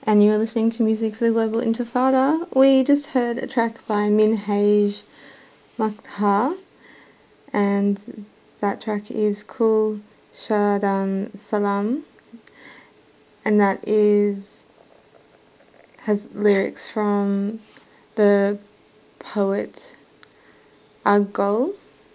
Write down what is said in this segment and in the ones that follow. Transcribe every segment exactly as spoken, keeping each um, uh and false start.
and you are listening to Music for the Global Intifada. We just heard a track by Minhaj Makdha, and that track is Kul Shadan Salam, and that is has lyrics from the poet Aghol.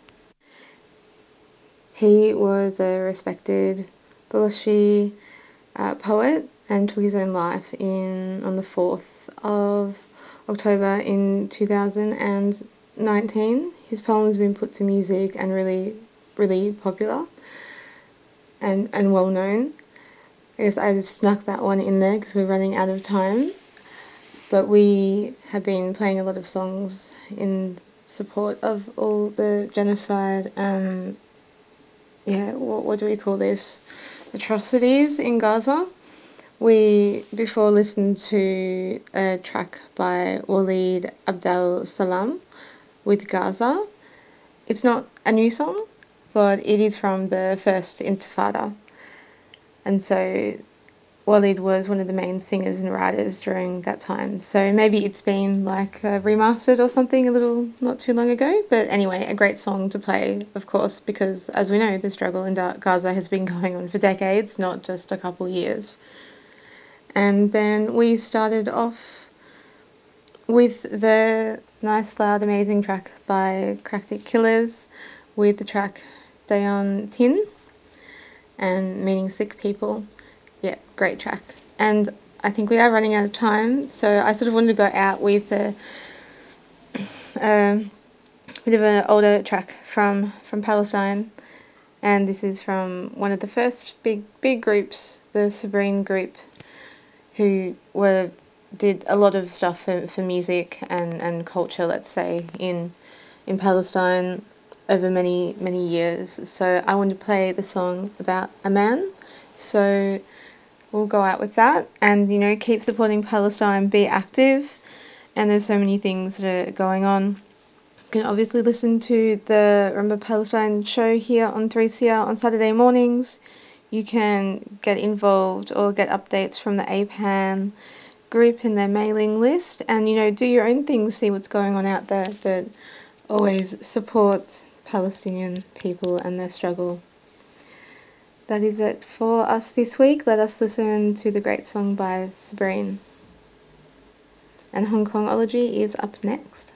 He was a respected Balochi uh, poet and took his own life in on the fourth of October in two thousand nineteen. His poem has been put to music and really, really popular and, and well known. I guess I just snuck that one in there because we're running out of time. But we have been playing a lot of songs in support of all the genocide and, yeah, what, what do we call this? atrocities in Gaza. We before listened to a track by Waleed Abdel Salam with Gaza. It's not a new song, but it is from the first Intifada. And so Waleed was one of the main singers and writers during that time. So maybe it's been like uh, remastered or something a little not too long ago. But anyway, a great song to play, of course, because as we know, the struggle in Gaza has been going on for decades, not just a couple years. And then we started off with the nice, loud, amazing track by Crackdick Killers with the track Dayon Tin and meaning sick people. Yeah, great track. And I think we are running out of time, so I sort of wanted to go out with a, a bit of an older track from, from Palestine. And this is from one of the first big big groups, the Sabrine group, who were did a lot of stuff for, for music and, and culture, let's say, in in Palestine over many, many years. So I wanted to play the song about a man. So we'll go out with that and, you know, keep supporting Palestine, be active, and there's so many things that are going on. You can obviously listen to the Remember Palestine show here on three C R on Saturday mornings. You can get involved or get updates from the A P A N group in their mailing list and, you know, do your own thing, see what's going on out there, but always support Palestinian people and their struggle. That is it for us this week. Let us listen to the great song by Sabrine. And Hong Kongology is up next.